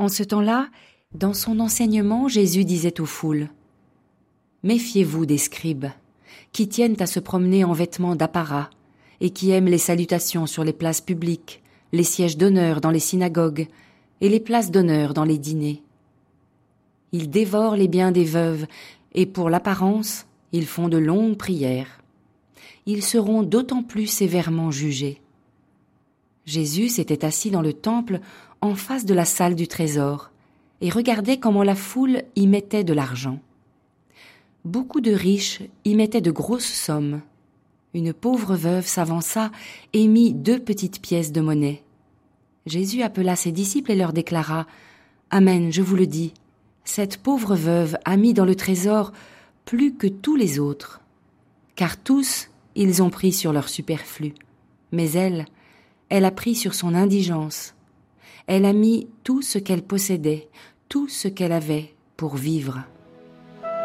En ce temps-là, dans son enseignement, Jésus disait aux foules : « Méfiez-vous des scribes, qui tiennent à se promener en vêtements d'apparat et qui aiment les salutations sur les places publiques, les sièges d'honneur dans les synagogues et les places d'honneur dans les dîners. Ils dévorent les biens des veuves et pour l'apparence, ils font de longues prières. Ils seront d'autant plus sévèrement jugés. » Jésus s'était assis dans le temple en face de la salle du trésor et regardait comment la foule y mettait de l'argent. Beaucoup de riches y mettaient de grosses sommes. Une pauvre veuve s'avança et mit 2 petites pièces de monnaie. Jésus appela ses disciples et leur déclara : « Amen, je vous le dis, cette pauvre veuve a mis dans le trésor plus que tous les autres. Car tous, ils ont pris sur leur superflu. Mais elle a pris sur son indigence. Elle a mis tout ce qu'elle possédait, tout ce qu'elle avait pour vivre. »